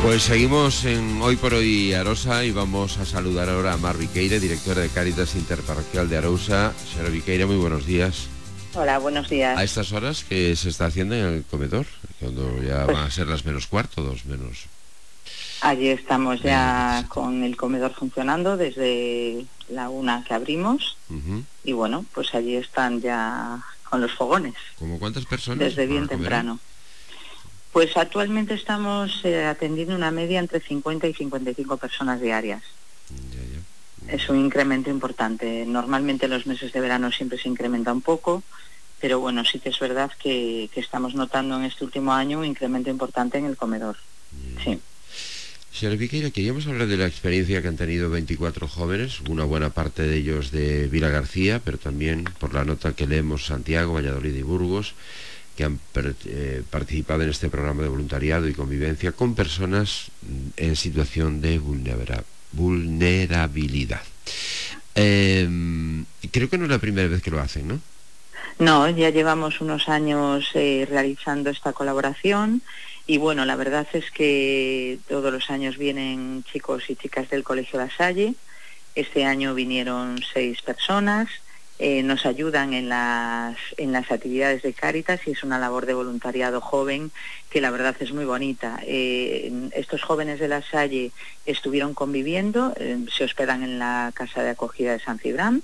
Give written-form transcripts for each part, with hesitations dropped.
Pues seguimos en Hoy por Hoy Arosa y vamos a saludar ahora a Mar Viqueira, directora de Cáritas Interparroquial de Arousa. Señora Viqueira, muy buenos días. Hola, buenos días. ¿A estas horas qué se está haciendo en el comedor? Cuando ya van a ser las -4, 2 menos. Allí estamos ya con el comedor funcionando desde la 1 que abrimos. Y bueno, pues allí están ya con los fogones. ¿Cómo cuántas personas? Desde bien temprano. Pues actualmente estamos atendiendo una media entre 50 y 55 personas diarias. Es un incremento importante. Normalmente en los meses de verano siempre se incrementa un poco, pero bueno, sí que es verdad que estamos notando en este último año un incremento importante en el comedor. Sí. Señora Viqueira, queríamos hablar de la experiencia que han tenido 24 jóvenes, una buena parte de ellos de Vilagarcía, pero también por la nota que leemos Santiago, Valladolid y Burgos, que han participado en este programa de voluntariado y convivencia con personas en situación de vulnerabilidad. Creo que no es la primera vez que lo hacen, ¿no? No, ya llevamos unos años realizando esta colaboración y bueno, la verdad es que todos los años vienen chicos y chicas del Colegio La Salle. Este año vinieron 6 personas. Nos ayudan en las actividades de Cáritas y es una labor de voluntariado joven que la verdad es muy bonita. Estos jóvenes de La Salle estuvieron conviviendo, se hospedan en la casa de acogida de San Cibrán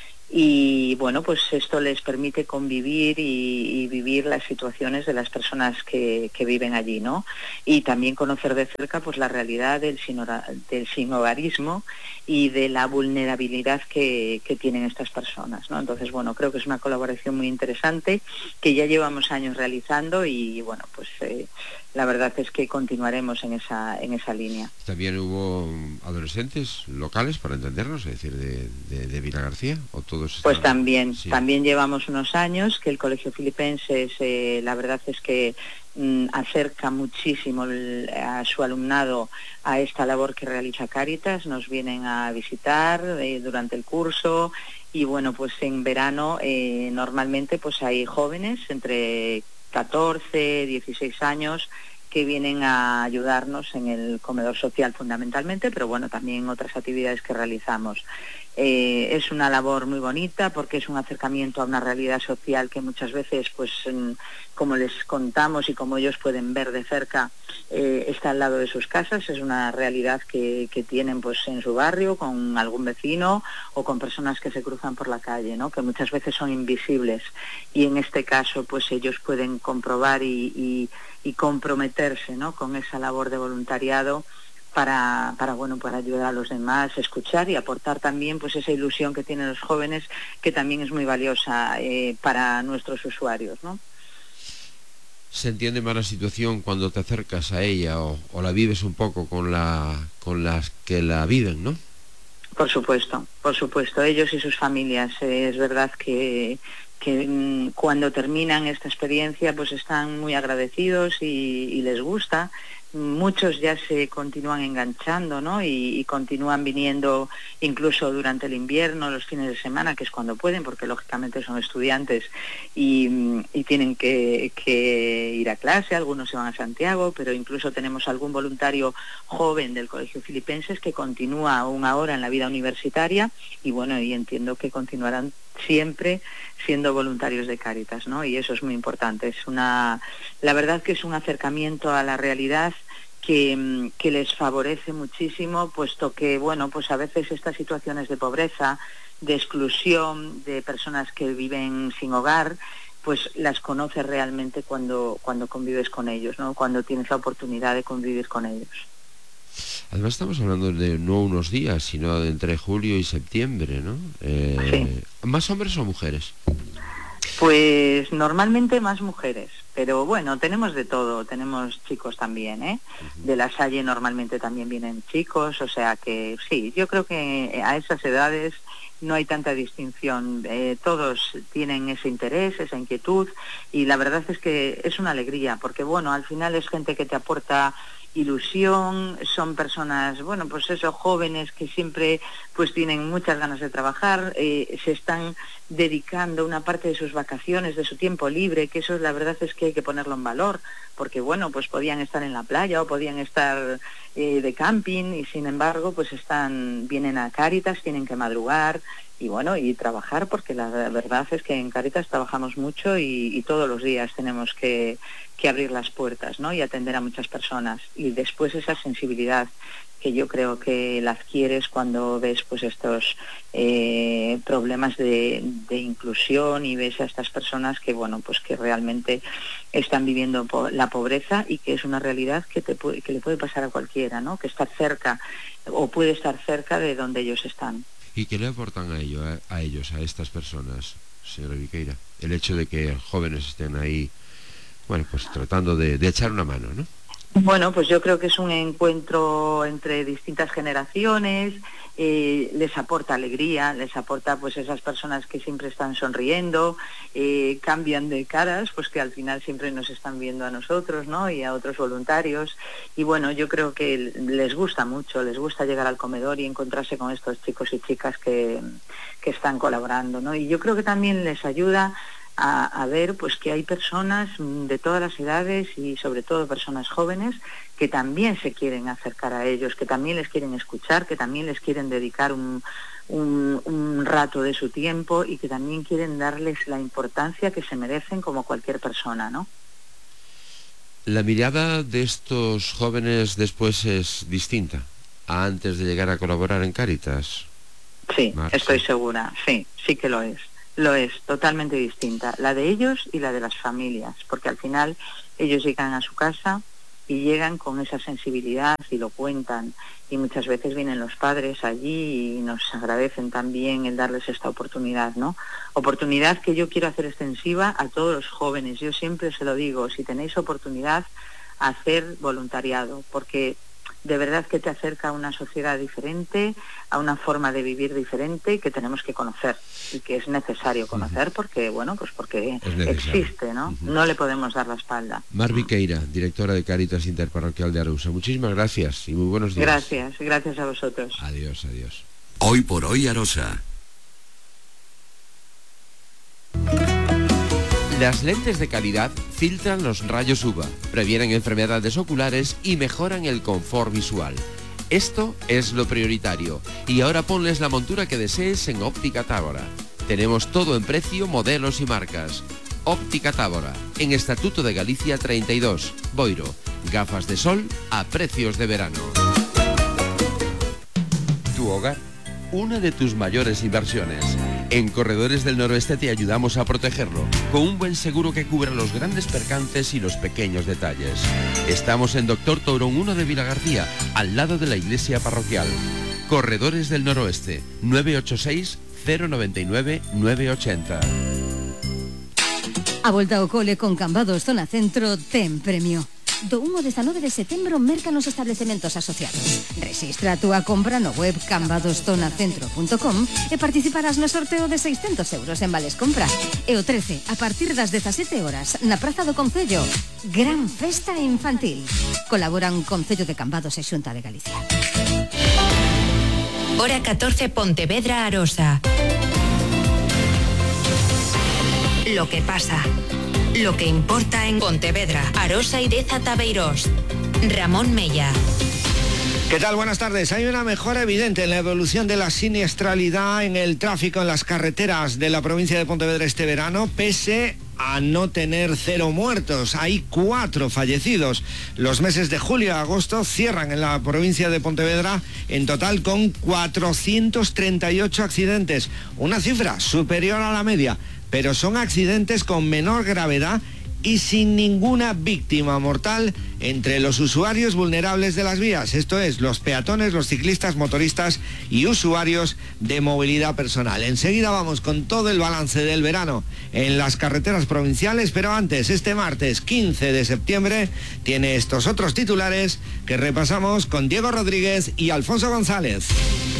y bueno, pues esto les permite convivir y vivir las situaciones de las personas que viven allí, ¿no? Y también conocer de cerca pues la realidad del sinhogarismo y de la vulnerabilidad que tienen estas personas, ¿no? Entonces, bueno, creo que es una colaboración muy interesante que ya llevamos años realizando y bueno, pues la verdad es que continuaremos en esa línea. ¿También hubo adolescentes locales, para entendernos, es decir, de Vilagarcía? ¿O todos pues también, sí. También llevamos unos años que el Colegio Filipenses, la verdad es que acerca muchísimo a su alumnado a esta labor que realiza Cáritas. Nos vienen a visitar durante el curso y bueno, pues en verano normalmente pues hay jóvenes entre 14, 16 años que vienen a ayudarnos en el comedor social fundamentalmente, pero bueno, también en otras actividades que realizamos. Es una labor muy bonita porque es un acercamiento a una realidad social que muchas veces, pues como les contamos y como ellos pueden ver de cerca, está al lado de sus casas. Es una realidad que tienen pues en su barrio, con algún vecino o con personas que se cruzan por la calle, ¿no? Que muchas veces son invisibles y en este caso pues ellos pueden comprobar y comprometerse, ¿no? Con esa labor de voluntariado para ayudar a los demás, escuchar y aportar también pues esa ilusión que tienen los jóvenes, que también es muy valiosa para nuestros usuarios, ¿no? ¿Se entiende más la situación cuando te acercas a ella o la vives un poco con las que la viven, no? Por supuesto, ellos y sus familias. Es verdad que cuando terminan esta experiencia pues están muy agradecidos y les gusta. Muchos ya se continúan enganchando, ¿no? Y continúan viniendo incluso durante el invierno, los fines de semana, que es cuando pueden, porque lógicamente son estudiantes y tienen que ir a clase. Algunos se van a Santiago, pero incluso tenemos algún voluntario joven del Colegio Filipenses que continúa aún ahora en la vida universitaria y bueno, y entiendo que continuarán siempre siendo voluntarios de Cáritas, ¿no? Y eso es muy importante. La verdad que es un acercamiento a la realidad que les favorece muchísimo, puesto que, bueno, pues a veces estas situaciones de pobreza, de exclusión, de personas que viven sin hogar, pues las conoces realmente cuando convives con ellos, ¿no? Cuando tienes la oportunidad de convivir con ellos. Además estamos hablando de no unos días, sino de entre julio y septiembre, ¿no? Sí. ¿Más hombres o mujeres? Pues normalmente más mujeres, pero bueno, tenemos de todo, tenemos chicos también, ¿eh? De La Salle normalmente también vienen chicos, o sea que sí, yo creo que a esas edades no hay tanta distinción, todos tienen ese interés, esa inquietud y la verdad es que es una alegría, porque bueno, al final es gente que te aporta ilusión, son personas, bueno, pues eso, jóvenes que siempre pues tienen muchas ganas de trabajar, se están dedicando una parte de sus vacaciones, de su tiempo libre, que eso la verdad es que hay que ponerlo en valor, porque bueno, pues podían estar en la playa o podían estar de camping y sin embargo pues vienen a Cáritas, tienen que madrugar y bueno, y trabajar, porque la verdad es que en Cáritas trabajamos mucho y todos los días tenemos que abrir las puertas, ¿no? Y atender a muchas personas. Y después esa sensibilidad que yo creo que la adquieres cuando ves pues estos problemas de inclusión y ves a estas personas que bueno, pues que realmente están viviendo la pobreza y que es una realidad que le puede pasar a cualquiera, ¿no? Que está cerca o puede estar cerca de donde ellos están. ¿Y qué le aportan a ellos, a estas personas, señora Viqueira? El hecho de que jóvenes estén ahí, bueno, pues tratando de echar una mano, ¿no? Bueno, pues yo creo que es un encuentro entre distintas generaciones, les aporta alegría, les aporta pues esas personas que siempre están sonriendo, cambian de caras, pues que al final siempre nos están viendo a nosotros, ¿no? Y a otros voluntarios. Y bueno, yo creo que les gusta mucho, les gusta llegar al comedor y encontrarse con estos chicos y chicas que están colaborando, ¿no? Y yo creo que también les ayuda a ver pues que hay personas de todas las edades y sobre todo personas jóvenes que también se quieren acercar a ellos, que también les quieren escuchar, que también les quieren dedicar un rato de su tiempo y que también quieren darles la importancia que se merecen como cualquier persona, ¿no? La mirada de estos jóvenes después es distinta a antes de llegar a colaborar en Cáritas. Sí, Marcia. Estoy segura, sí que lo es. Lo es, totalmente distinta, la de ellos y la de las familias, porque al final ellos llegan a su casa y llegan con esa sensibilidad y lo cuentan, y muchas veces vienen los padres allí y nos agradecen también el darles esta oportunidad, ¿no? Oportunidad que yo quiero hacer extensiva a todos los jóvenes. Yo siempre se lo digo, si tenéis oportunidad, hacer voluntariado, porque de verdad que te acerca a una sociedad diferente, a una forma de vivir diferente que tenemos que conocer y que es necesario conocer porque, bueno, pues porque existe, ¿no? No le podemos dar la espalda. Mar Viqueira, directora de Cáritas Interparroquial de Arousa. Muchísimas gracias y muy buenos días. Gracias a vosotros. Adiós, adiós. Hoy por hoy Arosa. Las lentes de calidad filtran los rayos UVA, previenen enfermedades oculares y mejoran el confort visual. Esto es lo prioritario. Y ahora ponles la montura que desees en Óptica Tábora. Tenemos todo en precio, modelos y marcas. Óptica Tábora, en Estatuto de Galicia 32, Boiro. Gafas de sol a precios de verano. Tu hogar, una de tus mayores inversiones. En Corredores del Noroeste te ayudamos a protegerlo, con un buen seguro que cubra los grandes percances y los pequeños detalles. Estamos en Doctor Tourón 1 de Vilagarcía, al lado de la iglesia parroquial. Corredores del Noroeste, 986 099 980. A volta ao cole con Cambados Zona Centro ten premio. Do 1 de 9 de setembro mercan os establecementos asociados. Rexistra a túa compra no web cambadostonacentro.com e participarás no sorteo de 600 euros en vales compra. E o 13, a partir das 17 horas, na Praza do Concello, gran festa infantil. Colaboran Concello de Cambados e Xunta de Galicia. Hora 14, Pontevedra, Arosa. Lo que pasa. Lo que importa en Pontevedra, Arosa y Deza Tabeirós. Ramón Mella. ¿Qué tal? Buenas tardes. Hay una mejora evidente en la evolución de la siniestralidad en el tráfico en las carreteras de la provincia de Pontevedra este verano, pese a no tener 0 muertos. Hay 4 fallecidos. Los meses de julio a agosto cierran en la provincia de Pontevedra en total con 438 accidentes, una cifra superior a la media, pero son accidentes con menor gravedad y sin ninguna víctima mortal entre los usuarios vulnerables de las vías, esto es, los peatones, los ciclistas, motoristas y usuarios de movilidad personal. Enseguida vamos con todo el balance del verano en las carreteras provinciales, pero antes, este martes 15 de septiembre, tiene estos otros titulares que repasamos con Diego Rodríguez y Alfonso González.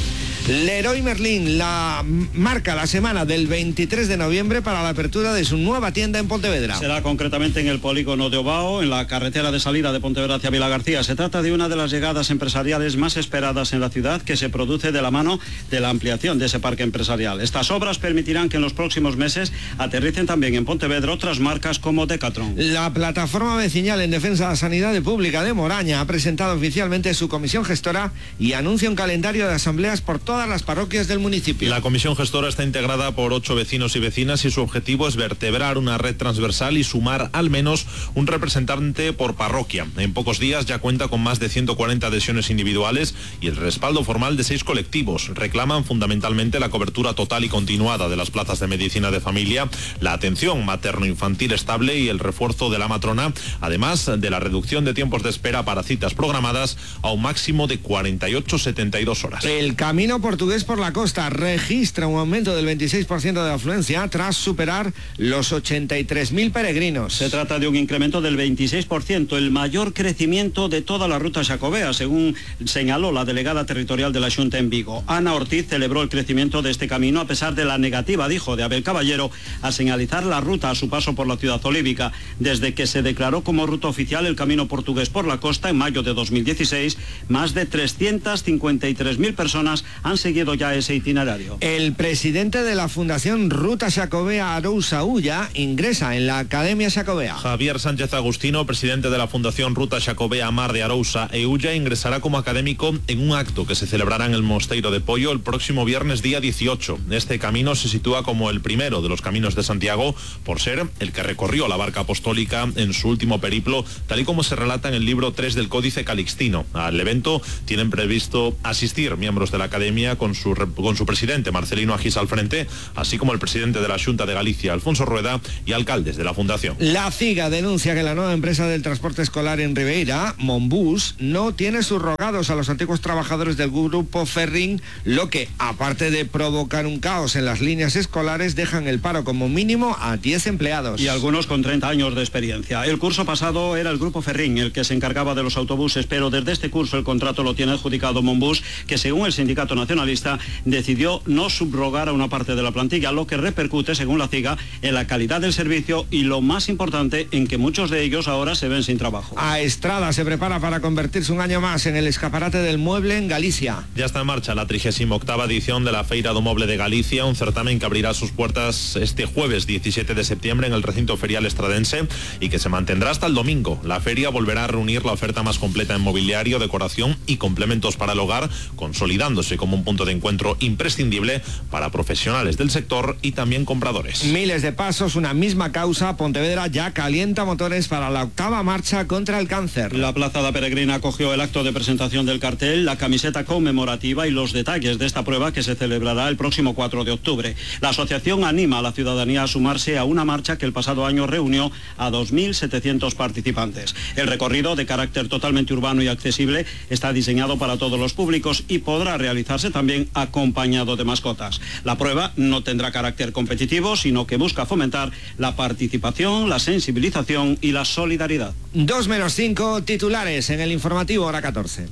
Leroy Merlin marca la semana del 23 de noviembre para la apertura de su nueva tienda en Pontevedra. Será concretamente en el polígono de Obao, en la carretera de salida de Pontevedra hacia Vilagarcía. Se trata de una de las llegadas empresariales más esperadas en la ciudad, que se produce de la mano de la ampliación de ese parque empresarial. Estas obras permitirán que en los próximos meses aterricen también en Pontevedra otras marcas como Decathlon. La plataforma vecinal en defensa de la sanidad pública de Moraña ha presentado oficialmente su comisión gestora y anuncia un calendario de asambleas por todas las parroquias del municipio. La comisión gestora está integrada por 8 vecinos y vecinas y su objetivo es vertebrar una red transversal y sumar al menos un representante por parroquia. En pocos días ya cuenta con más de 140 adhesiones individuales y el respaldo formal de 6 colectivos. Reclaman fundamentalmente la cobertura total y continuada de las plazas de medicina de familia, la atención materno-infantil estable y el refuerzo de la matrona, además de la reducción de tiempos de espera para citas programadas a un máximo de 48-72 horas. El Camino Portugués por la Costa registra un aumento del 26% de afluencia tras superar los 83.000 peregrinos. Se trata de un incremento del 26%, el mayor crecimiento de toda la ruta xacobea, según señaló la delegada territorial de la Xunta en Vigo. Ana Ortiz celebró el crecimiento de este camino a pesar de la negativa, dijo, de Abel Caballero a señalizar la ruta a su paso por la ciudad olívica. Desde que se declaró como ruta oficial el Camino Portugués por la Costa en mayo de 2016, más de 353.000 personas han seguido ya ese itinerario. El presidente de la Fundación Ruta Xacobea Arousa Ulla ingresa en la Academia Xacobea. Javier Sánchez Agustino, presidente de la Fundación Ruta Xacobea Mar de Arousa e Ulla, ingresará como académico en un acto que se celebrará en el Mosteiro de Pollo el próximo viernes día 18. Este camino se sitúa como el primero de los caminos de Santiago por ser el que recorrió la barca apostólica en su último periplo, tal y como se relata en el libro 3 del Códice Calixtino. Al evento tienen previsto asistir miembros de la Academia con su presidente Marcelino Agis al frente, así como el presidente de la Xunta de Galicia, Alfonso Rueda, y alcaldes de la Fundación. La CIGA denuncia que la nueva empresa del transporte escolar en Ribeira, Monbus, no tiene subrogados a los antiguos trabajadores del grupo Ferrín, lo que, aparte de provocar un caos en las líneas escolares, dejan el paro como mínimo a 10 empleados. Y algunos con 30 años de experiencia. El curso pasado era el grupo Ferrín el que se encargaba de los autobuses, pero desde este curso el contrato lo tiene adjudicado Monbus, que según el sindicato nacionalista decidió no subrogar a una parte de la plantilla, lo que repercute, según la CIGA, en la calidad del servicio y, lo más importante, en que muchos de ellos ahora se ven sin trabajo. A Estrada se prepara para convertirse un año más en el escaparate del mueble en Galicia. Ya está en marcha la 38ª edición de la Feira do Moble de Galicia, un certamen que abrirá sus puertas este jueves 17 de septiembre en el recinto ferial estradense y que se mantendrá hasta el domingo. La feria volverá a reunir la oferta más completa en mobiliario, decoración y complementos para el hogar, consolidándose como un punto de encuentro imprescindible para profesionales del sector y también compradores. Miles de pasos, una misma causa. Pontevedra ya calienta motores para la 8ª marcha contra el cáncer. La Plaza da Peregrina acogió el acto de presentación del cartel, la camiseta conmemorativa y los detalles de esta prueba que se celebrará el próximo 4 de octubre. La asociación anima a la ciudadanía a sumarse a una marcha que el pasado año reunió a 2.700 participantes. El recorrido, de carácter totalmente urbano y accesible, está diseñado para todos los públicos y podrá realizarse también acompañado de mascotas. La prueba no tendrá carácter competitivo, sino que busca fomentar la participación, la sensibilización y la solidaridad. 2:05 titulares en el informativo hora 14.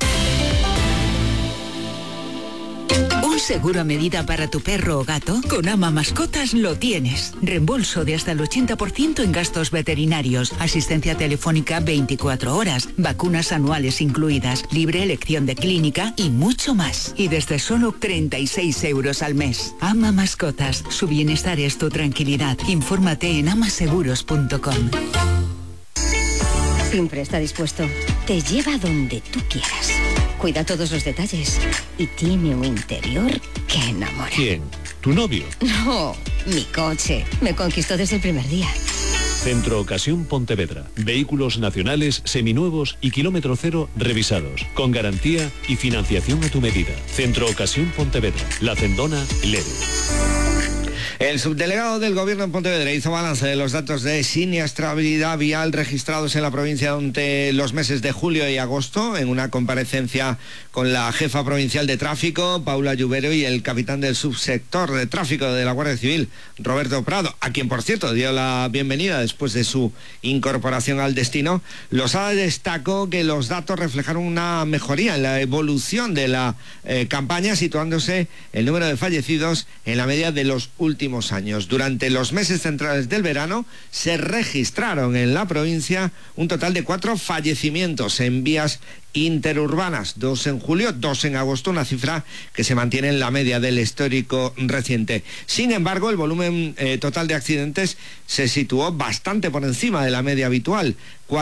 ¿Un seguro a medida para tu perro o gato? Con Ama Mascotas lo tienes. Reembolso de hasta el 80% en gastos veterinarios, asistencia telefónica 24 horas, vacunas anuales incluidas, libre elección de clínica y mucho más. Y desde solo 36 euros al mes. Ama Mascotas. Su bienestar es tu tranquilidad. Infórmate en amaseguros.com. Siempre está dispuesto. Te lleva donde tú quieras. Cuida todos los detalles y tiene un interior que enamora. ¿Quién? ¿Tu novio? No, mi coche. Me conquistó desde el primer día. Centro Ocasión Pontevedra. Vehículos nacionales, seminuevos y kilómetro cero revisados. Con garantía y financiación a tu medida. Centro Ocasión Pontevedra. La Cendona, Leve. El subdelegado del Gobierno en Pontevedra hizo balance de los datos de siniestralidad vial registrados en la provincia durante los meses de julio y agosto, en una comparecencia con la jefa provincial de tráfico, Paula Lluvero, y el capitán del subsector de tráfico de la Guardia Civil, Roberto Prado, a quien, por cierto, dio la bienvenida después de su incorporación al destino. Losada destacó que los datos reflejaron una mejoría en la evolución de la campaña, situándose el número de fallecidos en la media de los últimos años. Durante los meses centrales del verano se registraron en la provincia un total de 4 fallecimientos en vías interurbanas, 2 en julio, 2 en agosto, una cifra que se mantiene en la media del histórico reciente. Sin embargo, el volumen total de accidentes se situó bastante por encima de la media habitual,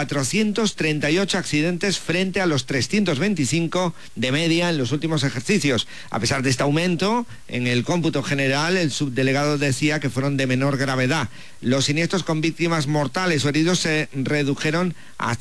438 accidentes frente a los 325 de media en los últimos ejercicios. A pesar de este aumento, en el cómputo general, el subdelegado decía que fueron de menor gravedad. Los siniestros con víctimas mortales o heridos se redujeron a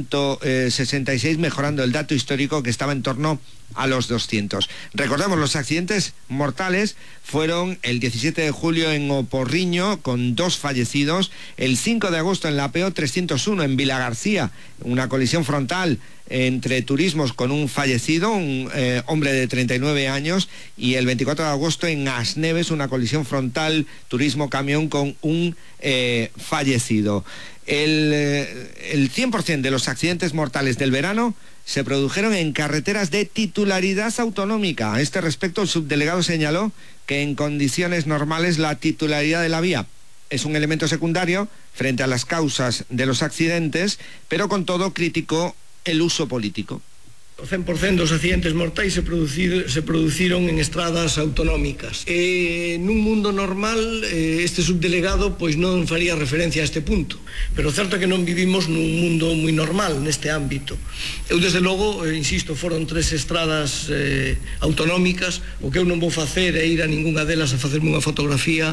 166, mejorando el dato histórico que estaba en torno a los 200. Recordemos, los accidentes mortales fueron el 17 de julio en Oporriño, con 2 fallecidos, el 5 de agosto en la PO 301 en Vilagarcía, una colisión frontal entre turismos con un fallecido, un hombre de 39 años, y el 24 de agosto en Asneves, una colisión frontal turismo-camión con un fallecido. El 100% de los accidentes mortales del verano se produjeron en carreteras de titularidad autonómica. A este respecto, el subdelegado señaló que en condiciones normales la titularidad de la vía es un elemento secundario frente a las causas de los accidentes, pero con todo criticó el uso político. O 100% dos accidentes mortais se produciron en estradas autonómicas. Nun mundo normal, este subdelegado pois non faría referencia a este punto, pero certo que non vivimos nun mundo moi normal neste ámbito. Eu, desde logo, insisto, foron 3 estradas autonómicas. O que eu non vou facer é ir a ningunha delas a facerme unha fotografía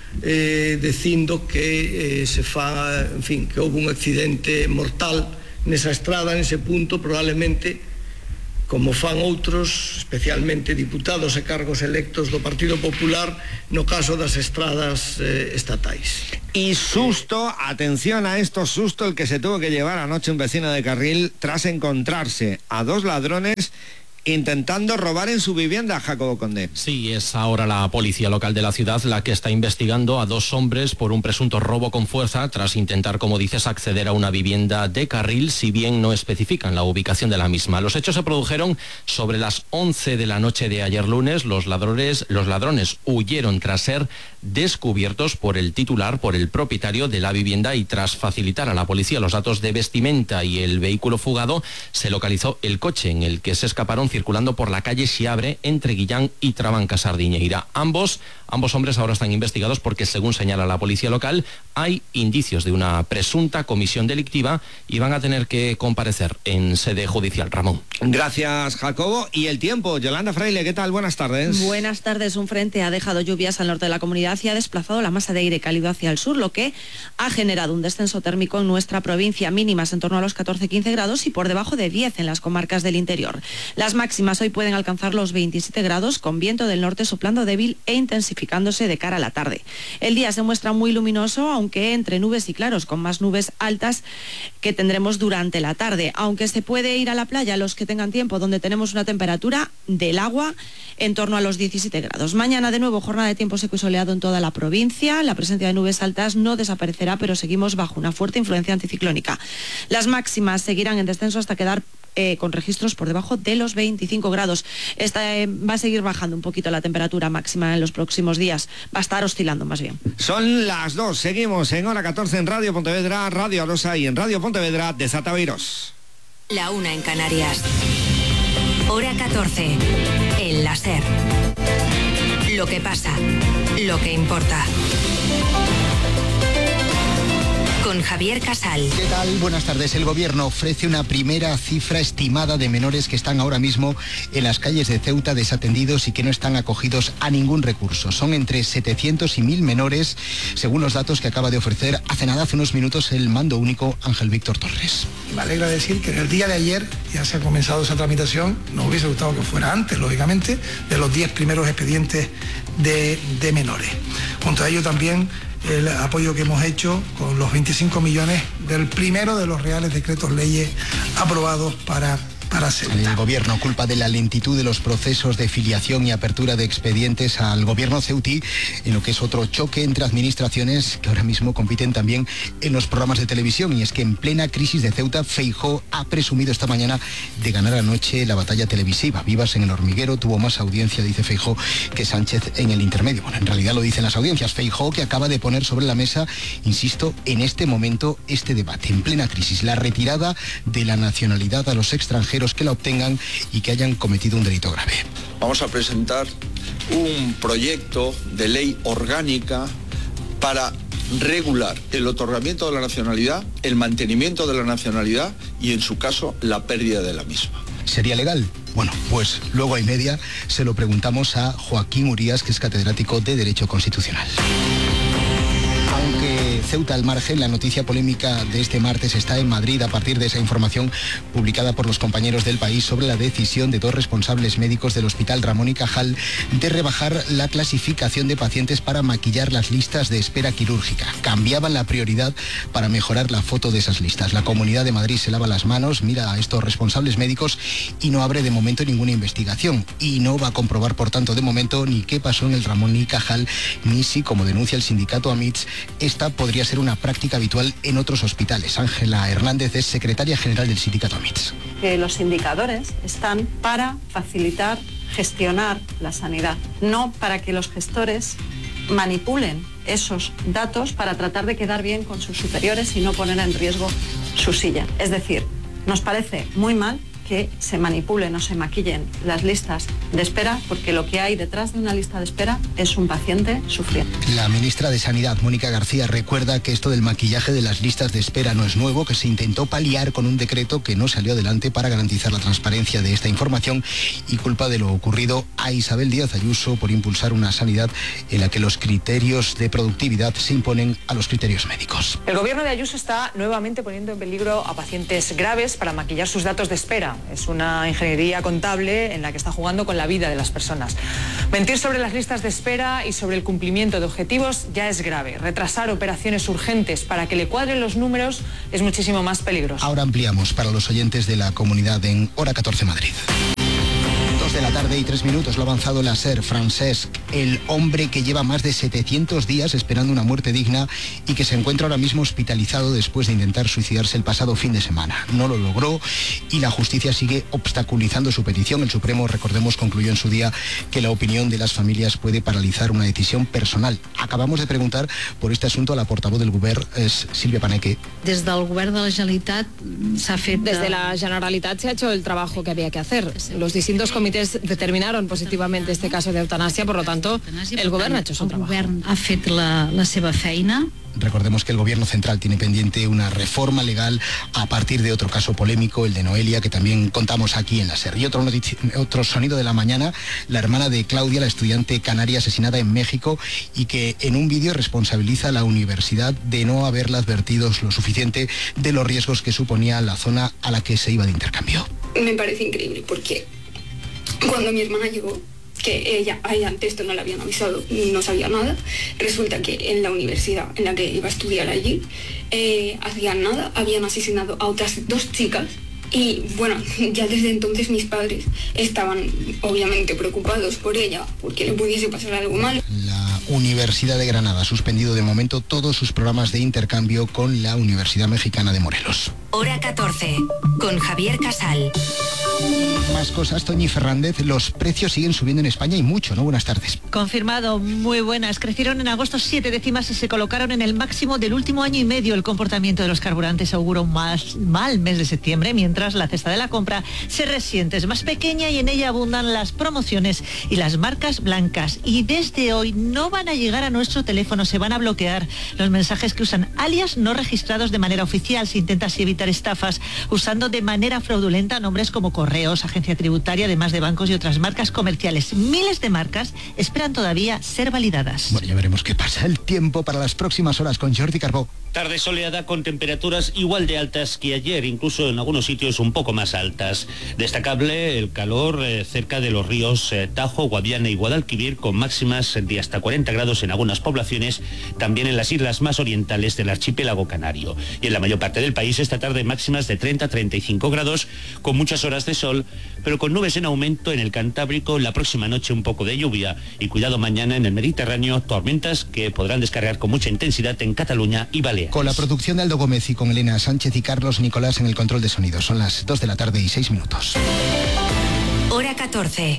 dicindo que se fa, en fin, que houve un accidente mortal nesa estrada, nese punto, probablemente, como fan outros, especialmente diputados e cargos electos do Partido Popular, no caso das estradas estatais. Y susto, atención a esto, susto el que se tuvo que llevar anoche un vecino de Carril tras encontrarse a 2 ladrones intentando robar en su vivienda, Jacobo Condé. Sí, es ahora la policía local de la ciudad la que está investigando a 2 hombres por un presunto robo con fuerza tras intentar, como dices, acceder a una vivienda de Carril, si bien no especifican la ubicación de la misma. Los hechos se produjeron sobre las 11 de la noche de ayer lunes. Los ladrones huyeron tras ser descubiertos por el titular, por el propietario de la vivienda, y tras facilitar a la policía los datos de vestimenta y el vehículo fugado, se localizó el coche en el que se escaparon circulando por la calle Xiabre entre Guillán y Trabanca Sardiñeira. Ambos hombres ahora están investigados porque, según señala la policía local, hay indicios de una presunta comisión delictiva y van a tener que comparecer en sede judicial. Ramón. Gracias, Jacobo. Y el tiempo, Yolanda Fraile, ¿qué tal? Buenas tardes. Buenas tardes. Un frente ha dejado lluvias al norte de la comunidad y ha desplazado la masa de aire cálido hacia el sur, lo que ha generado un descenso térmico en nuestra provincia, mínimas en torno a los 14-15 grados y por debajo de 10 en las comarcas del interior. Las máximas hoy pueden alcanzar los 27 grados, con viento del norte soplando débil e intensificándose de cara a la tarde. El día se muestra muy luminoso, aunque entre nubes y claros, con más nubes altas que tendremos durante la tarde. Aunque se puede ir a la playa los que tengan tiempo, donde tenemos una temperatura del agua en torno a los 17 grados. Mañana, de nuevo, jornada de tiempo seco y soleado en toda la provincia. La presencia de nubes altas no desaparecerá, pero seguimos bajo una fuerte influencia anticiclónica. Las máximas seguirán en descenso hasta quedar con registros por debajo de los 25 grados. Va a seguir bajando un poquito la temperatura máxima en los próximos días. Va a estar oscilando más bien. Son las 2. Seguimos en hora 14 en Radio Pontevedra, Radio Arosa y en Radio Pontevedra de Zataveiros. La 1 en Canarias. Hora 14. El la SER. Lo que pasa. Lo que importa. con Javier Casal. ¿Qué tal? Buenas tardes. El gobierno ofrece una primera cifra estimada de menores que están ahora mismo en las calles de Ceuta desatendidos y que no están acogidos a ningún recurso. Son entre 700 y 1000 menores, según los datos que acaba de ofrecer hace unos minutos, el mando único Ángel Víctor Torres. Me alegra decir que en el día de ayer ya se ha comenzado esa tramitación. Nos hubiese gustado que fuera antes, lógicamente, de los 10 primeros expedientes de menores. Junto a ello también el apoyo que hemos hecho con los 25 millones del primero de los reales decretos leyes aprobados para Ceuta. El gobierno culpa de la lentitud de los procesos de filiación y apertura de expedientes al gobierno ceutí, en lo que es otro choque entre administraciones que ahora mismo compiten también en los programas de televisión. Y es que en plena crisis de Ceuta, Feijóo ha presumido esta mañana de ganar anoche la batalla televisiva. Vivas en el hormiguero tuvo más audiencia, dice Feijóo, que Sánchez en el intermedio. Bueno, en realidad lo dicen las audiencias. Feijóo, que acaba de poner sobre la mesa, insisto, en este momento este debate, en plena crisis, la retirada de la nacionalidad a los extranjeros que la obtengan y que hayan cometido un delito grave. Vamos a presentar un proyecto de ley orgánica para regular el otorgamiento de la nacionalidad, el mantenimiento de la nacionalidad y, en su caso, la pérdida de la misma. ¿Sería legal? Bueno, pues luego a y media se lo preguntamos a Joaquín Urías, que es catedrático de Derecho Constitucional. Aunque Ceuta al margen, la noticia polémica de este martes está en Madrid a partir de esa información publicada por los compañeros del País sobre la decisión de 2 responsables médicos del Hospital Ramón y Cajal de rebajar la clasificación de pacientes para maquillar las listas de espera quirúrgica. Cambiaban la prioridad para mejorar la foto de esas listas. La Comunidad de Madrid se lava las manos, mira a estos responsables médicos y no abre de momento ninguna investigación. Y no va a comprobar, por tanto, de momento ni qué pasó en el Ramón y Cajal, ni si, como denuncia el sindicato AMITS, esta podría ser una práctica habitual en otros hospitales. Ángela Hernández es secretaria general del sindicato AMITS. Los indicadores están para facilitar, gestionar la sanidad, no para que los gestores manipulen esos datos para tratar de quedar bien con sus superiores y no poner en riesgo su silla. Es decir, nos parece muy mal que se manipulen o se maquillen las listas de espera, porque lo que hay detrás de una lista de espera es un paciente sufriendo. La ministra de Sanidad, Mónica García, recuerda que esto del maquillaje de las listas de espera no es nuevo, que se intentó paliar con un decreto que no salió adelante para garantizar la transparencia de esta información, y culpa de lo ocurrido a Isabel Díaz Ayuso por impulsar una sanidad en la que los criterios de productividad se imponen a los criterios médicos. El gobierno de Ayuso está nuevamente poniendo en peligro a pacientes graves para maquillar sus datos de espera. Es una ingeniería contable en la que está jugando con la vida de las personas. Mentir sobre las listas de espera y sobre el cumplimiento de objetivos ya es grave. Retrasar operaciones urgentes para que le cuadren los números es muchísimo más peligroso. Ahora ampliamos para los oyentes de la comunidad en Hora 14 Madrid. 2 de la tarde y 3 minutos, lo ha avanzado la SER. Francesc, el hombre que lleva más de 700 días esperando una muerte digna y que se encuentra ahora mismo hospitalizado después de intentar suicidarse el pasado fin de semana. No lo logró y la justicia sigue obstaculizando su petición. El Supremo, recordemos, concluyó en su día que la opinión de las familias puede paralizar una decisión personal. Acabamos de preguntar por este asunto a la portavoz del Govern, es Sílvia Paneque. Desde el Govern de la Generalitat se ha fet... Desde la Generalitat se ha hecho el trabajo que había que hacer. Los distintos comités determinaron positivamente este caso de eutanasia, por lo tanto, el gobierno ha hecho su trabajo. El govern ha fet la seva feina. Recordemos que el gobierno central tiene pendiente una reforma legal a partir de otro caso polémico, el de Noelia, que también contamos aquí en la SER. Y otro sonido de la mañana, la hermana de Claudia, la estudiante canaria asesinada en México, y que en un vídeo responsabiliza a la universidad de no haberla advertido lo suficiente de los riesgos que suponía la zona a la que se iba de intercambio. Me parece increíble porque cuando mi hermana llegó, que ella antes esto no le habían avisado, no sabía nada, resulta que en la universidad en la que iba a estudiar allí, hacían nada, habían asesinado a otras 2 chicas. Y bueno, ya desde entonces mis padres estaban obviamente preocupados por ella, porque le pudiese pasar algo malo. La Universidad de Granada ha suspendido de momento todos sus programas de intercambio con la Universidad Mexicana de Morelos. Hora 14, con Javier Casal. Más cosas, Toñi Fernández, los precios siguen subiendo en España y mucho, ¿no? Buenas tardes. Confirmado, muy buenas. Crecieron en agosto 7 décimas y se colocaron en el máximo del último año y medio. El comportamiento de los carburantes augura un mal mes de septiembre, mientras la cesta de la compra se resiente. Es más pequeña y en ella abundan las promociones y las marcas blancas. Y desde hoy no van a llegar a nuestro teléfono, se van a bloquear los mensajes que usan alias no registrados de manera oficial. Se intenta así evitar estafas usando de manera fraudulenta nombres como Correos, Agencia Tributaria, además de bancos y otras marcas comerciales. Miles de marcas esperan todavía ser validadas. Bueno, ya veremos qué pasa. El tiempo para las próximas horas con Jordi Carbó. Tarde soleada con temperaturas igual de altas que ayer, incluso en algunos sitios un poco más altas. Destacable el calor cerca de los ríos Tajo, Guadiana y Guadalquivir, con máximas de hasta 40 grados en algunas poblaciones, también en las islas más orientales del archipiélago canario. Y en la mayor parte del país esta tarde máximas de 30-35 grados, con muchas horas de sol, pero con nubes en aumento en el Cantábrico. La próxima noche un poco de lluvia y cuidado mañana en el Mediterráneo, tormentas que podrán descargar con mucha intensidad en Cataluña y Baleares. Con la producción de Aldo Gómez y con Elena Sánchez y Carlos Nicolás en el control de sonido. Son las 2 de la tarde y 6 minutos. Hora 14.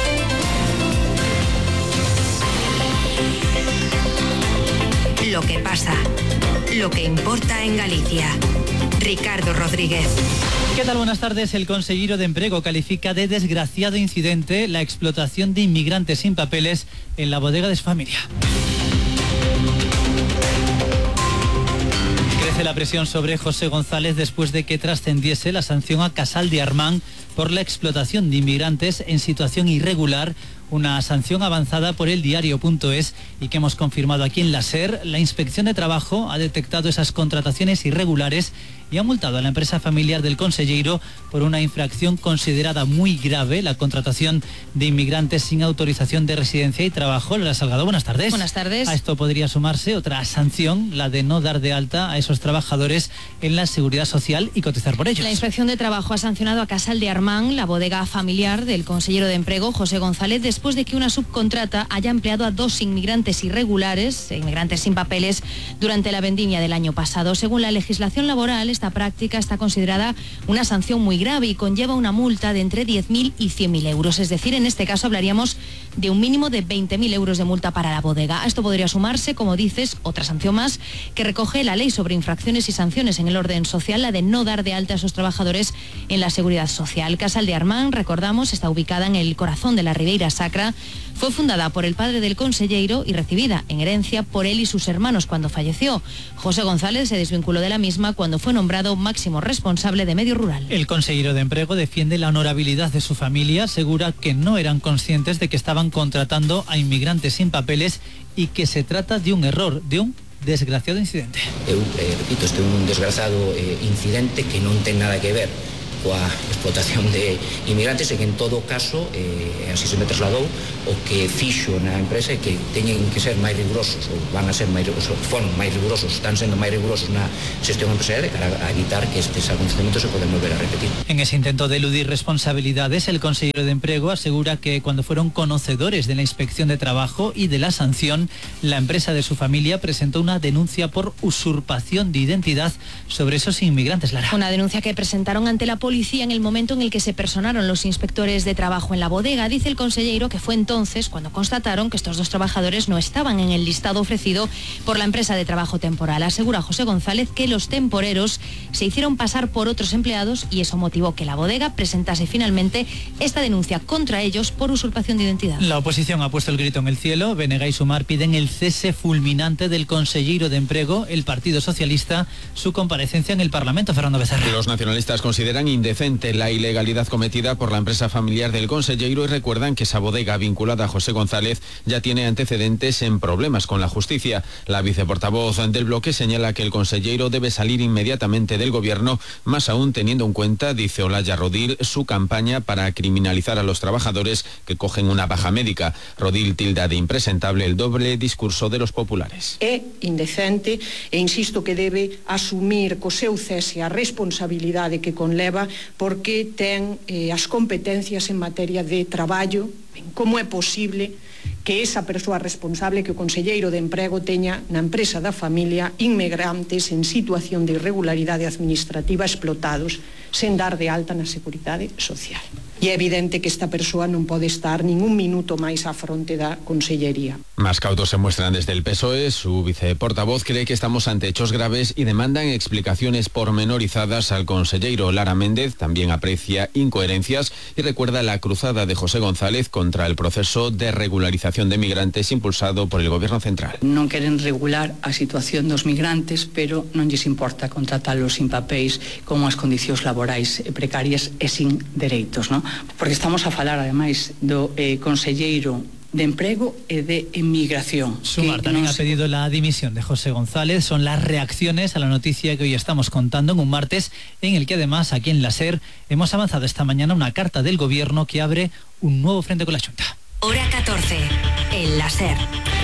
Lo que pasa, lo que importa en Galicia. Ricardo Rodríguez. ¿Qué tal? Buenas tardes. El consejero de Emprego califica de desgraciado incidente la explotación de inmigrantes sin papeles en la bodega de su familia. Crece la presión sobre José González después de que trascendiese la sanción a Casal de Armán por la explotación de inmigrantes en situación irregular, una sanción avanzada por el diario.es y que hemos confirmado aquí en la SER. La Inspección de Trabajo ha detectado esas contrataciones irregulares y ha multado a la empresa familiar del consejero por una infracción considerada muy grave, la contratación de inmigrantes sin autorización de residencia y trabajo. Lola Salgado, buenas tardes. Buenas tardes. A esto podría sumarse otra sanción, la de no dar de alta a esos trabajadores en la Seguridad Social y cotizar por ellos. La Inspección de Trabajo ha sancionado a Casal de Armán, la bodega familiar del consejero de Emprego, José González, después de que una subcontrata haya empleado a 2 inmigrantes irregulares, inmigrantes sin papeles, durante la vendimia del año pasado. Según la legislación laboral, esta práctica está considerada una sanción muy grave y conlleva una multa de entre 10.000 y 100.000 euros. Es decir, en este caso hablaríamos de un mínimo de 20.000 euros de multa para la bodega. A esto podría sumarse, como dices, otra sanción más que recoge la ley sobre infracciones y sanciones en el orden social, la de no dar de alta a esos trabajadores en la Seguridad Social. Casal de Armán, recordamos, está ubicada en el corazón de la Ribeira Sacra. Fue fundada por el padre del consejero y recibida en herencia por él y sus hermanos cuando falleció. José González se desvinculó de la misma cuando fue nombrado máximo responsable de medio rural. El consejero de Emprego defiende la honorabilidad de su familia, asegura que no eran conscientes de que estaban contratando a inmigrantes sin papeles y que se trata de un error, de un desgraciado incidente. Repito, este é un desgraciado incidente que non ten nada que ver coa explotación de inmigrantes e que en todo caso, así se me trasladou, o que fixo na empresa é que teñen que ser máis rigurosos, ou van a ser máis rigurosos, foron máis rigurosos, están sendo máis rigurosos na xestión empresarial de cara a evitar que estes acontecimientos se poden volver a repetir. En ese intento de eludir responsabilidades, el consejero de Emprego asegura que cuando fueron conocedores de la Inspección de Trabajo y de la sanción, la empresa de su familia presentó una denuncia por usurpación de identidad sobre esos inmigrantes, Lara. Una denuncia que presentaron ante la policía en el momento en el que se personaron los inspectores de trabajo en la bodega. Dice el consejero que fue entonces cuando constataron que estos 2 trabajadores no estaban en el listado ofrecido por la empresa de trabajo temporal. Asegura José González que los temporeros se hicieron pasar por otros empleados y eso motivó que la bodega presentase finalmente esta denuncia contra ellos por usurpación de identidad. La oposición ha puesto el grito en el cielo. Benega y Sumar piden el cese fulminante del consejero de Emprego. El Partido Socialista, su comparecencia en el Parlamento. Fernando Becerra. Los nacionalistas consideran indecente la ilegalidad cometida por la empresa familiar del consejero y recuerdan que esa bodega vinculada a José González ya tiene antecedentes en problemas con la justicia. La viceportavoz del bloque señala que el consejero debe salir inmediatamente del gobierno, más aún teniendo en cuenta, dice Olaya Rodil, su campaña para criminalizar a los trabajadores que cogen una baja médica. Rodil tilda de impresentable el doble discurso de los populares. É indecente e insisto que debe asumir co seu cese a responsabilidade que conleva porque ten as competencias en materia de traballo. Como é posible que esa persoa responsable, que o conselleiro de Emprego teña na empresa da familia inmigrantes en situación de irregularidade administrativa explotados sen dar de alta na Seguridade Social. E é evidente que esta persoa non pode estar nin un minuto máis á fronte da consellería. Más cautos se muestran desde el PSOE. Su viceportavoz cree que estamos ante hechos graves y demandan explicaciones pormenorizadas al consellero. Lara Méndez también aprecia incoherencias y recuerda la cruzada de José González contra el proceso de regularización de migrantes impulsado por el Gobierno central. Non queren regular a situación dos migrantes, pero non lles importa contratalos sin papéis, como as condicións laborais precarias e sin dereitos, non? Porque estamos a falar, ademais, do conselleiro de Emprego y de Inmigración. Sumar también ha pedido la dimisión de José González. Son las reacciones a la noticia que hoy estamos contando en un martes en el que además aquí en la SER hemos avanzado esta mañana una carta del Gobierno que abre un nuevo frente con la Xunta. Hora 14, en la SER.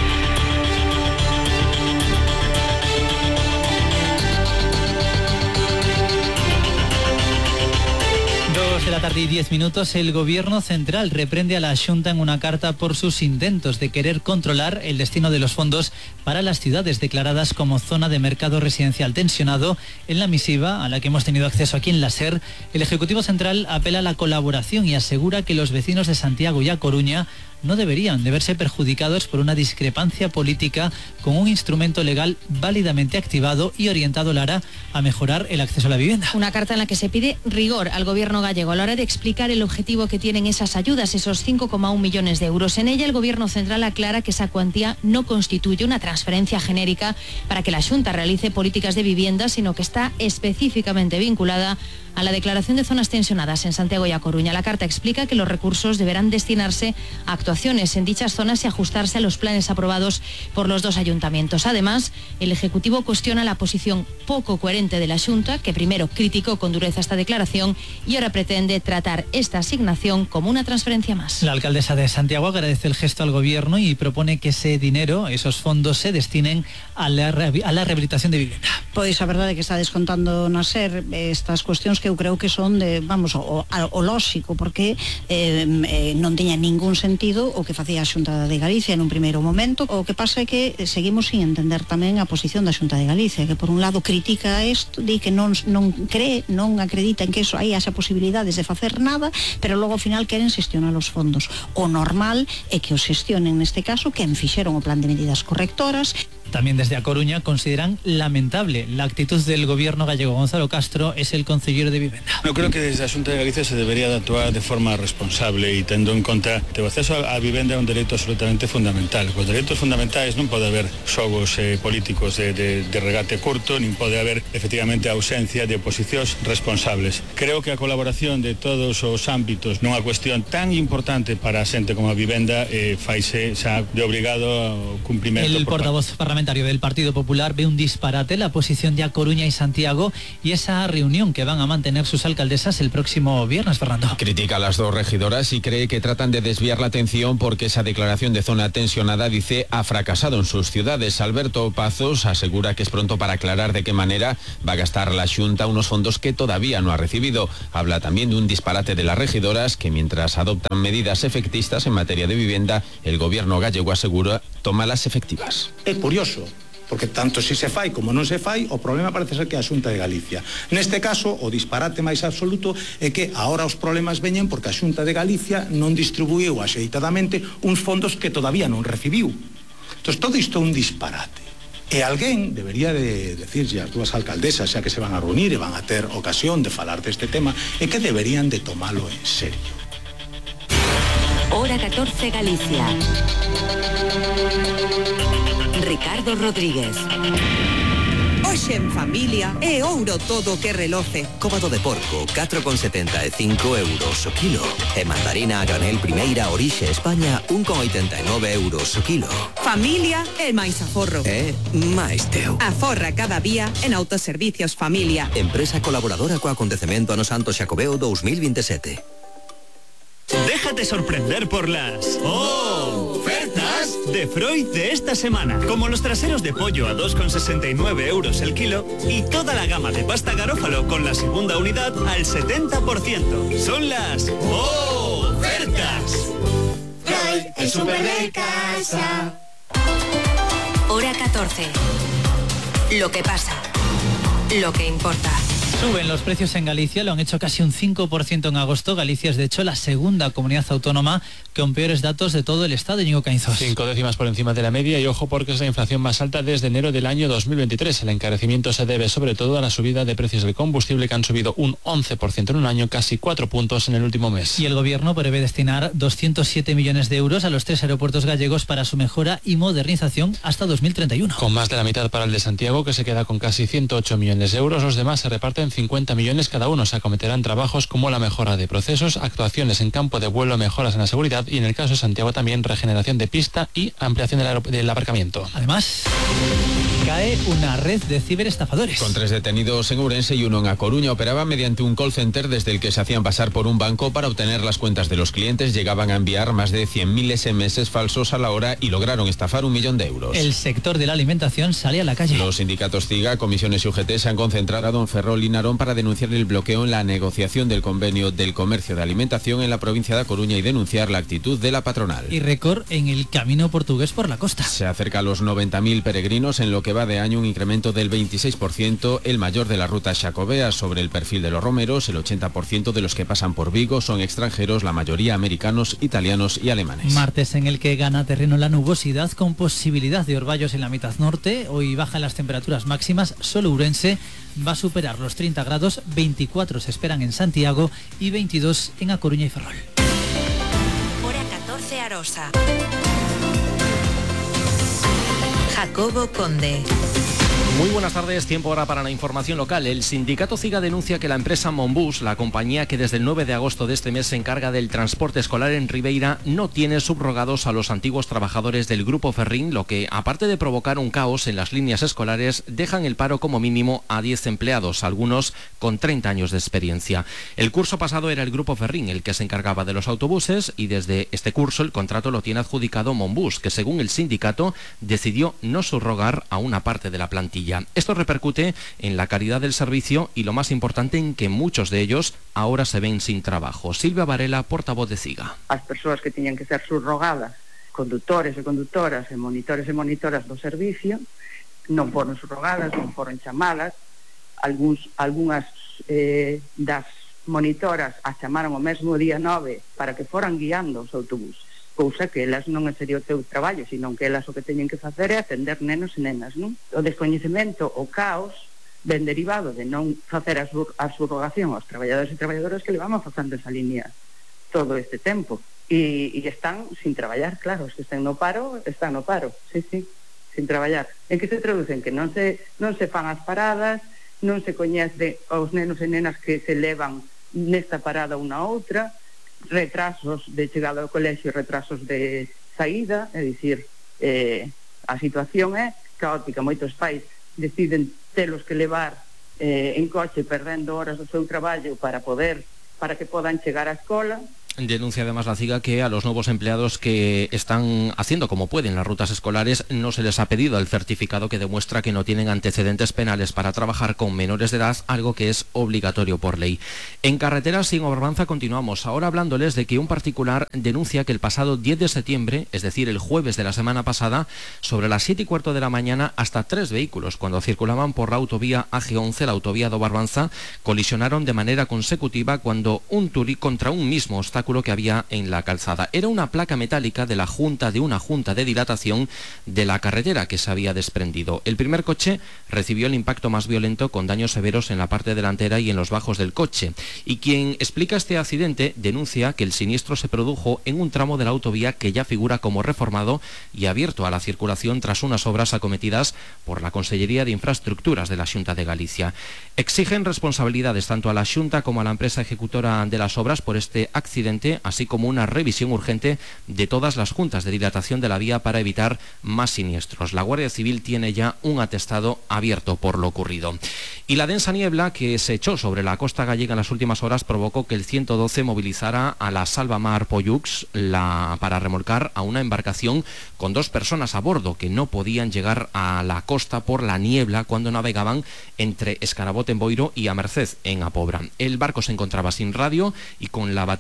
2:10 p.m. El Gobierno central reprende a la Xunta en una carta por sus intentos de querer controlar el destino de los fondos para las ciudades declaradas como zona de mercado residencial tensionado. En la misiva, a la que hemos tenido acceso aquí en la SER, el Ejecutivo Central apela a la colaboración y asegura que los vecinos de Santiago y A Coruña no deberían de verse perjudicados por una discrepancia política con un instrumento legal válidamente activado y orientado, Lara, a mejorar el acceso a la vivienda. Una carta en la que se pide rigor al Gobierno gallego a la hora de explicar el objetivo que tienen esas ayudas, esos 5,1 millones de euros. En ella el Gobierno central aclara que esa cuantía no constituye una transferencia genérica para que la Xunta realice políticas de vivienda, sino que está específicamente vinculada a la declaración de zonas tensionadas en Santiago y A Coruña. La carta explica que los recursos deberán destinarse a actuaciones en dichas zonas y ajustarse a los planes aprobados por los dos ayuntamientos. Además, el Ejecutivo cuestiona la posición poco coherente de la Xunta, que primero criticó con dureza esta declaración y ahora pretende tratar esta asignación como una transferencia más. La alcaldesa de Santiago agradece el gesto al Gobierno y propone que ese dinero, esos fondos, se destinen a la rehabilitación de vivienda. Pois a verdade é que está descontando na SER estas cuestións que eu creo que son de, vamos, o lóxico, porque non tiña ningún sentido o que facía a Xunta de Galicia en un primeiro momento. O que pasa é que seguimos sin entender tamén a posición da Xunta de Galicia, que por un lado critica isto, di que non cree, non acredita en que eso aí haxa posibilidades de facer nada, pero logo ao final queren xestionar os fondos. O normal é que os xestionen, neste caso, quen fixeron o plan de medidas correctoras. También desde A Coruña consideran lamentable la actitud del Gobierno gallego. Gonzalo Castro es el concejero de Vivienda. No, creo que desde a Xunta de Galicia se debería de actuar de forma responsable y tendo en conta que o acceso a vivenda é un dereito absolutamente fundamental. Os dereitos fundamentais non pode haber xogos políticos de regate curto, nin pode haber efectivamente a ausencia de oposicións responsables. Creo que a colaboración de todos os ámbitos nunha cuestión tan importante para a xente como a vivenda faise xa de obrigado ao cumprimento. El portavoz parlamentario del Partido Popular ve un disparate la posición de A Coruña y Santiago y esa reunión que van a mantener sus alcaldesas el próximo viernes, Fernando. Critica a las dos regidoras y cree que tratan de desviar la atención porque esa declaración de zona tensionada, dice, ha fracasado en sus ciudades. Alberto Pazos asegura que es pronto para aclarar de qué manera va a gastar la Xunta unos fondos que todavía no ha recibido. Habla también de un disparate de las regidoras que mientras adoptan medidas efectistas en materia de vivienda, el Gobierno gallego asegura toma las efectivas. É curioso, porque tanto si se fai como non se fai, o problema parece ser que é a Xunta de Galicia. Neste caso, o disparate máis absoluto é que agora os problemas veñen porque a Xunta de Galicia non distribuiu axeitadamente uns fondos que todavía non recibiu. Entón, todo isto é un disparate. E alguén debería de decirlle ás dúas alcaldesas, xa que se van a reunir e van a ter ocasión de falar deste tema, é que deberían de tomalo en serio. Hora 14 Galicia. Ricardo Rodríguez. Hoxe en familia é ouro todo que reloce. Cóbado de porco, 4,75 euros o kilo. E mandarina a granel primeira orixe España, 1,89 euros o kilo. Familia é máis aforro. É máis teu. Aforra cada día en Autoservicios Familia. Empresa colaboradora co acontecemento Ano Santo Xacobeo 2027. Déjate sorprender por las ofertas de Freud de esta semana. Como los traseros de pollo a 2,69 euros el kilo y toda la gama de pasta Garófalo con la segunda unidad al 70%. Son las ofertas. Freud es súper de casa. Hora 14. Lo que pasa. Lo que importa. Suben los precios en Galicia, lo han hecho casi un 5% en agosto. Galicia es de hecho la segunda comunidad autónoma con peores datos de todo el estado. Íñigo Cainzos. 5 décimas por encima de la media y ojo porque es la inflación más alta desde enero del año 2023. El encarecimiento se debe sobre todo a la subida de precios del combustible que han subido un 11% en un año, casi 4 puntos en el último mes. Y el gobierno prevé destinar 207 millones de euros a los 3 aeropuertos gallegos para su mejora y modernización hasta 2031. Con más de la mitad para el de Santiago, que se queda con casi 108 millones de euros. Los demás se reparten 50 millones cada uno. Se acometerán trabajos como la mejora de procesos, actuaciones en campo de vuelo, mejoras en la seguridad y en el caso de Santiago también regeneración de pista y ampliación del aparcamiento. Además, cae una red de ciberestafadores. Con 3 detenidos en Ourense y 1 en A Coruña, operaban mediante un call center desde el que se hacían pasar por un banco para obtener las cuentas de los clientes. Llegaban a enviar más de 100.000 SMS falsos a la hora y lograron estafar 1 millón de euros. El sector de la alimentación sale a la calle. Los sindicatos CIGA, comisiones y UGT se han concentrado en Ferrol y Narón para denunciar el bloqueo en la negociación del convenio del comercio de alimentación en la provincia de A Coruña y denunciar la actitud de la patronal. Y récord en el camino portugués por la costa. Se acerca a los 90.000 peregrinos en lo que va de año, un incremento del 26%, el mayor de la ruta xacobea. Sobre el perfil de los romeros, el 80% de los que pasan por Vigo son extranjeros, la mayoría americanos, italianos y alemanes. Martes en el que gana terreno la nubosidad con posibilidad de orvallos en la mitad norte. Hoy bajan las temperaturas máximas, solo Ourense va a superar los 30 grados, 24 se esperan en Santiago y 22 en A Coruña y Ferrol. Hora 14 Arosa. Jacobo Conde. Muy buenas tardes, tiempo ahora para la información local. El sindicato CIGA denuncia que la empresa Monbus, la compañía que desde el 9 de agosto de este mes se encarga del transporte escolar en Ribeira, no tiene subrogados a los antiguos trabajadores del Grupo Ferrín, lo que, aparte de provocar un caos en las líneas escolares, dejan el paro como mínimo a 10 empleados, algunos con 30 años de experiencia. El curso pasado era el Grupo Ferrín el que se encargaba de los autobuses y desde este curso el contrato lo tiene adjudicado Monbus, que según el sindicato decidió no subrogar a una parte de la plantilla. Esto repercute en la calidad del servicio y lo más importante en que muchos de ellos ahora se ven sin trabajo. Silvia Varela, portavoz de CIGA. As persoas que tiñan que ser subrogadas, conductores e conductoras e monitoras do servicio, non foron subrogadas, non foron chamadas. Algunhas das monitoras as chamaron o mesmo día 9 para que foran guiando os autobuses. Cousa que elas non sería o seu traballo, sino que elas o que teñen que facer é atender nenos e nenas, non? O descoñecemento, o caos, ben derivado de non facer a subrogación aos traballadores e traballadoras que levamos facendo esa línea todo este tempo. E están sin traballar, claro, os que están no paro, sí, sin traballar. En que se traducen? Que non se fan as paradas, non se coñece aos nenos e nenas que se levan nesta parada unha a outra, retrasos de chegada ao colexio, retrasos de saída, é dicir, a situación é caótica. Moitos pais deciden telos que levar en coche perdendo horas do seu traballo para que podan chegar á escola. Denuncia además la CIGA que a los nuevos empleados que están haciendo como pueden las rutas escolares no se les ha pedido el certificado que demuestra que no tienen antecedentes penales para trabajar con menores de edad, algo que es obligatorio por ley. En carreteras sin Barbanza continuamos, ahora hablándoles de que un particular denuncia que el pasado 10 de septiembre, es decir, el jueves de la semana pasada, sobre las 7:15 de la mañana, hasta 3 vehículos, cuando circulaban por la autovía AG11, la autovía do Barbanza, colisionaron de manera consecutiva contra un mismo obstáculo que había en la calzada. Era una placa metálica de una junta de dilatación de la carretera que se había desprendido. El primer coche recibió el impacto más violento con daños severos en la parte delantera y en los bajos del coche. Y quien explica este accidente denuncia que el siniestro se produjo en un tramo de la autovía que ya figura como reformado y abierto a la circulación tras unas obras acometidas por la Consellería de Infraestructuras de la Xunta de Galicia. Exigen responsabilidades tanto a la Xunta como a la empresa ejecutora de las obras por este accidente, así como una revisión urgente de todas las juntas de dilatación de la vía para evitar más siniestros. La Guardia Civil tiene ya un atestado abierto por lo ocurrido. Y la densa niebla que se echó sobre la costa gallega en las últimas horas provocó que el 112 movilizara a la Salvamar Pollux para remolcar a una embarcación con 2 personas a bordo que no podían llegar a la costa por la niebla cuando navegaban entre Escarabote en Boiro y a Merced en Apobra. El barco se encontraba sin radio y con la batería de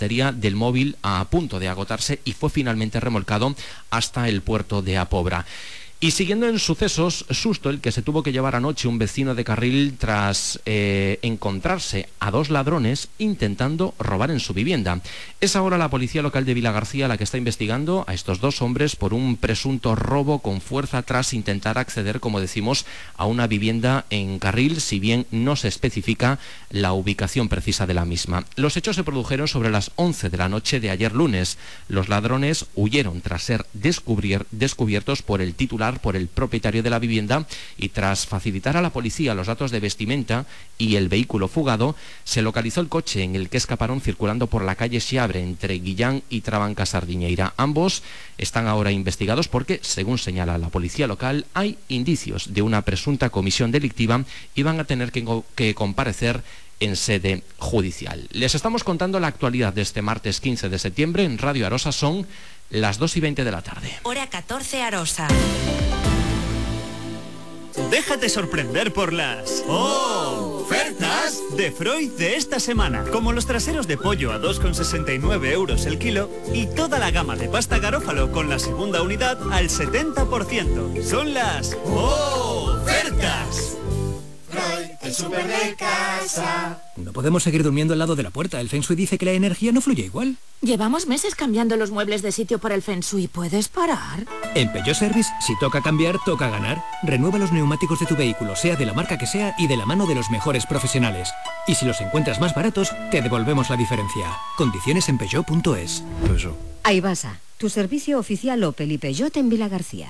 del móvil a punto de agotarse y fue finalmente remolcado hasta el puerto de Apobra. Y siguiendo en sucesos, susto el que se tuvo que llevar anoche un vecino de Carril tras encontrarse a 2 ladrones intentando robar en su vivienda. Es ahora la policía local de Vilagarcía la que está investigando a estos 2 hombres por un presunto robo con fuerza tras intentar acceder, como decimos, a una vivienda en Carril, si bien no se especifica la ubicación precisa de la misma. Los hechos se produjeron sobre las 11 de la noche de ayer lunes. Los ladrones huyeron tras ser descubiertos por el titular, por el propietario de la vivienda, y tras facilitar a la policía los datos de vestimenta y el vehículo fugado, se localizó el coche en el que escaparon circulando por la calle Xiabre entre Guillán y Trabanca Sardiñeira. Ambos están ahora investigados porque, según señala la policía local, hay indicios de una presunta comisión delictiva y van a tener que comparecer en sede judicial. Les estamos contando la actualidad de este martes 15 de septiembre en Radio Arosa. Son las 2:20 de la tarde. Hora 14 Arosa. Déjate sorprender por las ofertas de Freud de esta semana. Como los traseros de pollo a 2,69 euros el kilo y toda la gama de pasta Garófalo con la segunda unidad al 70%. Son las ofertas. Freud, el súper de casa. No podemos seguir durmiendo al lado de la puerta. El Feng Shui dice que la energía no fluye igual. Llevamos meses cambiando los muebles de sitio por el Feng Shui. ¿Puedes parar? En Peugeot Service, si toca cambiar, toca ganar. Renueva los neumáticos de tu vehículo, sea de la marca que sea y de la mano de los mejores profesionales. Y si los encuentras más baratos, te devolvemos la diferencia. Condiciones en Peugeot.es. Aibasa, tu servicio oficial Opel y Peugeot en Vilagarcía.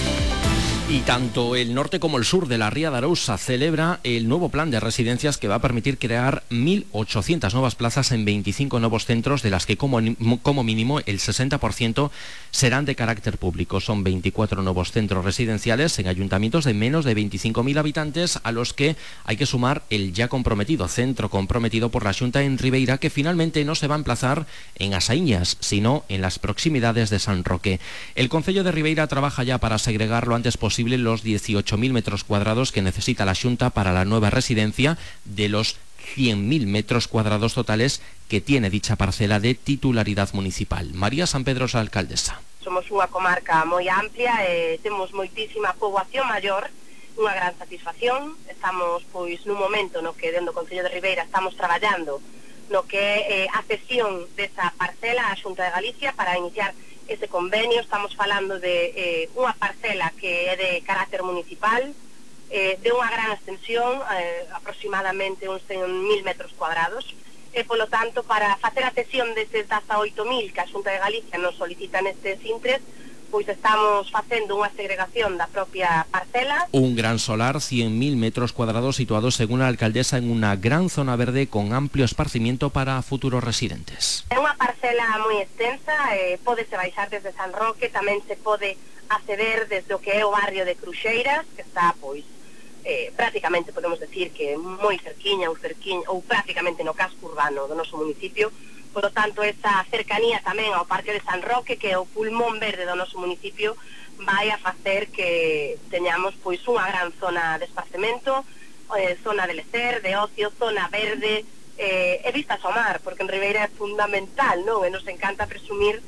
Y tanto el norte como el sur de la Ría de Arousa celebra el nuevo plan de residencias que va a permitir crear 1.800 nuevas plazas en 25 nuevos centros, de las que como mínimo el 60% serán de carácter público. Son 24 nuevos centros residenciales en ayuntamientos de menos de 25.000 habitantes, a los que hay que sumar el ya comprometido centro comprometido por la Xunta en Ribeira, que finalmente no se va a emplazar en Asaiñas, sino en las proximidades de San Roque. El Concello de Ribeira trabaja ya para segregar lo antes posible los 18.000 metros cuadrados que necesita la Xunta para la nueva residencia, de los 100.000 metros cuadrados totales que tiene dicha parcela de titularidad municipal. María San Pedro, alcaldesa. Somos unha comarca moi amplia e temos moitísima poboación maior, unha gran satisfacción. Estamos pois nun momento no que dentro do Concello de Ribeira estamos traballando no que é a cesión desa parcela á Xunta de Galicia para iniciar ese convenio. Estamos falando de unha parcela que é de carácter municipal, de unha gran extensión, aproximadamente uns 100.000 metros cuadrados, e polo tanto, para facer a cesión destes 18.000 que a Xunta de Galicia nos solicita nestes intres, pois estamos facendo unha segregación da propia parcela. Un gran solar, 100.000 metros cuadrados, situados, según a alcaldesa, en unha gran zona verde con amplio esparcimiento para futuros residentes. É unha parcela moi extensa, pódese baixar desde San Roque, tamén se pode acceder desde o que é o barrio de Cruxeiras, que está, pois, prácticamente podemos decir que moi cerquiña ou prácticamente no casco urbano do noso municipio. Por lo tanto, esa cercanía tamén ao Parque de San Roque, que é o pulmón verde do noso municipio, vai a facer que teñamos pois unha gran zona de esparcemento, zona de lecer, de ocio, zona verde, e vistas ao mar, porque en Ribeira é fundamental, non? E nos encanta presumir